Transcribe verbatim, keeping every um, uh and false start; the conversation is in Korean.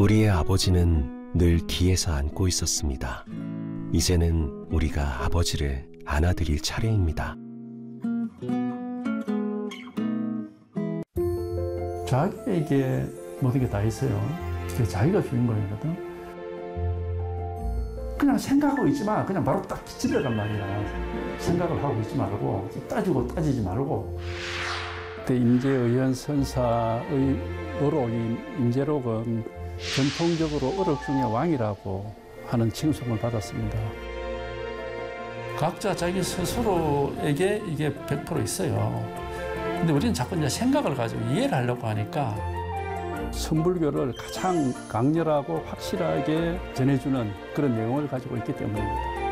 우리의 아버지는 늘 뒤에서 안고 있었습니다. 이제는 우리가 아버지를 안아드릴 차례입니다. 자기에게 모든 게 다 있어요. 자기가 주인공이거든. 그냥 생각하고 있지 마. 그냥 바로 딱 집에 간 말이야. 생각을 하고 있지 말고 따지고 따지지 말고. 그때 임재의원 선사의 어록인 임재록은 전통적으로 어록 중에 왕이라고 하는 칭송을 받았습니다. 각자 자기 스스로에게 이게 백 퍼센트 있어요. 근데 우리는 자꾸 이제 생각을 가지고 이해를 하려고 하니까 선불교를 가장 강렬하고 확실하게 전해주는 그런 내용을 가지고 있기 때문입니다.